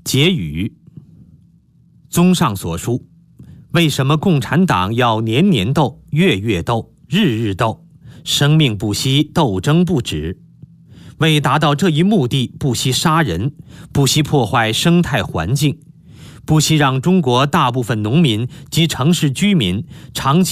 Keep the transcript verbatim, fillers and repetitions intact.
结语。综上所述，为什么共产党要年年斗、月月斗、日日斗，生命不息，斗争不止？为达到这一目的，不惜杀人，不惜破坏生态环境，不惜让中国大部分农民及城市居民长期